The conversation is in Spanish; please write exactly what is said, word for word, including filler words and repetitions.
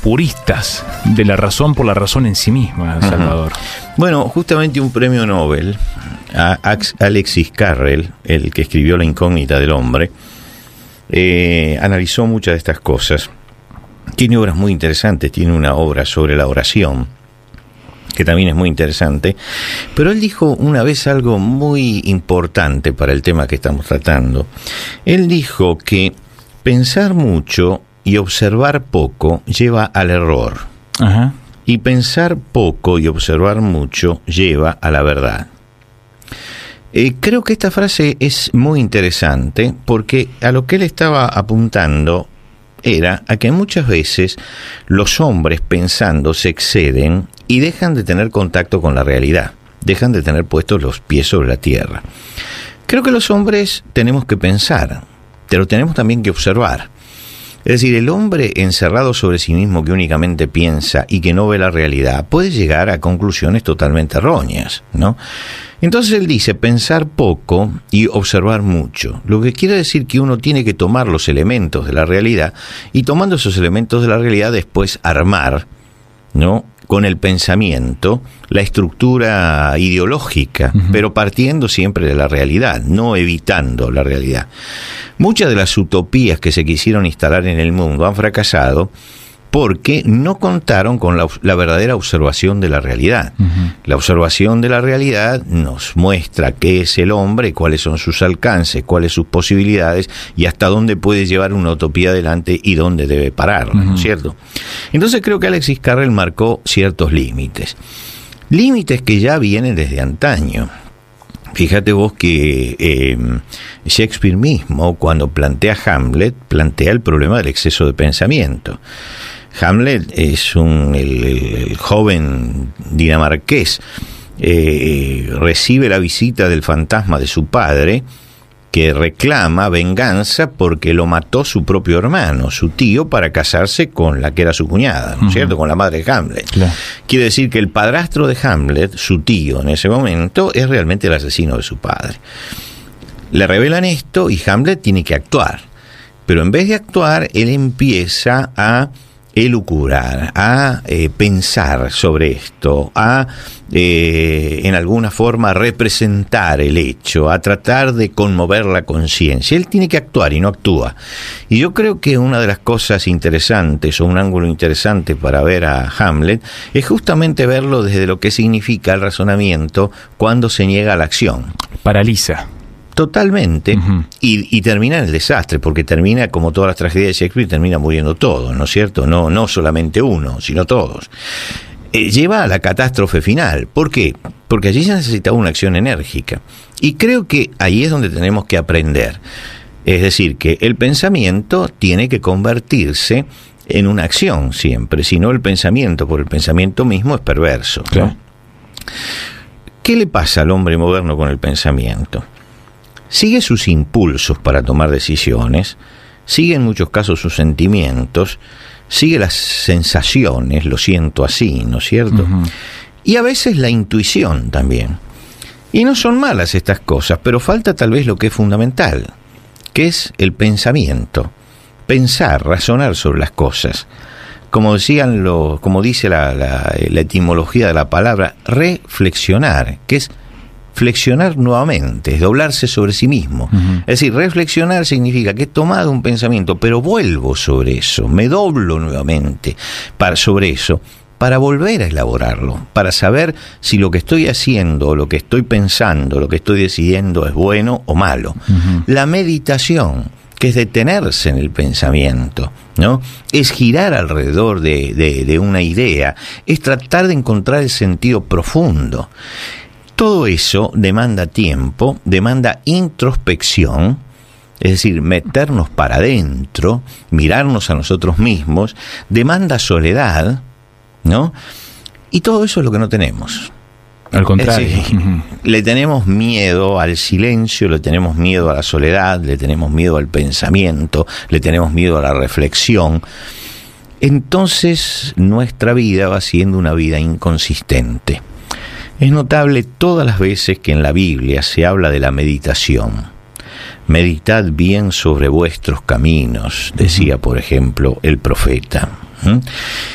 puristas de la razón por la razón en sí misma, Salvador. Uh-huh. Bueno, justamente un premio Nobel, a Alexis Carrel, el que escribió La incógnita del hombre, eh, analizó muchas de estas cosas. Tiene obras muy interesantes, tiene una obra sobre la oración, que también es muy interesante, pero él dijo una vez algo muy importante para el tema que estamos tratando. Él dijo que pensar mucho y observar poco lleva al error. Ajá. Y pensar poco y observar mucho lleva a la verdad. Eh, creo que esta frase es muy interesante porque a lo que él estaba apuntando era a que muchas veces los hombres pensando se exceden y dejan de tener contacto con la realidad, dejan de tener puestos los pies sobre la tierra. Creo que los hombres tenemos que pensar, pero tenemos también que observar. Es decir, el hombre encerrado sobre sí mismo que únicamente piensa y que no ve la realidad puede llegar a conclusiones totalmente erróneas, ¿no? Entonces él dice pensar poco y observar mucho, lo que quiere decir que uno tiene que tomar los elementos de la realidad y tomando esos elementos de la realidad después armar, ¿no?, con el pensamiento la estructura ideológica, uh-huh. pero partiendo siempre de la realidad, no evitando la realidad. Muchas de las utopías que se quisieron instalar en el mundo han fracasado porque no contaron con la, la verdadera observación de la realidad. Uh-huh. La observación de la realidad nos muestra qué es el hombre, cuáles son sus alcances, cuáles sus posibilidades y hasta dónde puede llevar una utopía adelante y dónde debe pararla, uh-huh. ¿no es cierto? Entonces creo que Alexis Carrel marcó ciertos límites. Límites que ya vienen desde antaño. Fíjate vos que eh, Shakespeare mismo, cuando plantea Hamlet, plantea el problema del exceso de pensamiento. Hamlet es un el, el joven dinamarqués, eh, recibe la visita del fantasma de su padre, que reclama venganza porque lo mató su propio hermano, su tío, para casarse con la que era su cuñada, ¿no es cierto?, con la madre de Hamlet. Claro. Quiere decir que el padrastro de Hamlet, su tío en ese momento, es realmente el asesino de su padre. Le revelan esto y Hamlet tiene que actuar, pero en vez de actuar, él empieza a elucubrar, a eh, pensar sobre esto, a eh, en alguna forma representar el hecho, a tratar de conmover la conciencia. Él tiene que actuar y no actúa. Y yo creo que una de las cosas interesantes o un ángulo interesante para ver a Hamlet es justamente verlo desde lo que significa el razonamiento cuando se niega a la acción. Paraliza. Totalmente, uh-huh. y, y termina en el desastre, porque termina, como todas las tragedias de Shakespeare, termina muriendo todos, ¿no es cierto? No, no solamente uno, sino todos. Eh, lleva a la catástrofe final. ¿Por qué? Porque allí se necesitaba una acción enérgica. Y creo que ahí es donde tenemos que aprender. Es decir, que el pensamiento tiene que convertirse en una acción siempre, si no el pensamiento por el pensamiento mismo es perverso, ¿no? Claro. ¿Qué le pasa al hombre moderno con el pensamiento? Sigue sus impulsos para tomar decisiones, sigue en muchos casos sus sentimientos, sigue las sensaciones, lo siento así, ¿no es cierto? Uh-huh. Y a veces la intuición también. Y no son malas estas cosas, pero falta tal vez lo que es fundamental, que es el pensamiento. Pensar, razonar sobre las cosas. Como decían los, como dice la, la, la etimología de la palabra, reflexionar, que es flexionar nuevamente, es doblarse sobre sí mismo. Uh-huh. Es decir, reflexionar significa que he tomado un pensamiento, pero vuelvo sobre eso, me doblo nuevamente para, sobre eso, para volver a elaborarlo, para saber si lo que estoy haciendo, lo que estoy pensando, lo que estoy decidiendo es bueno o malo. Uh-huh. La meditación, que es detenerse en el pensamiento, ¿no? Es girar alrededor de, de, de una idea, es tratar de encontrar el sentido profundo. Todo eso demanda tiempo, demanda introspección, es decir, meternos para adentro, mirarnos a nosotros mismos, demanda soledad, ¿no? Y todo eso es lo que no tenemos. Al contrario. Es decir, uh-huh. le tenemos miedo al silencio, le tenemos miedo a la soledad, le tenemos miedo al pensamiento, le tenemos miedo a la reflexión. Entonces nuestra vida va siendo una vida inconsistente. Es notable todas las veces que en la Biblia se habla de la meditación. Meditad bien sobre vuestros caminos, decía, por ejemplo, el profeta. ¿Mm?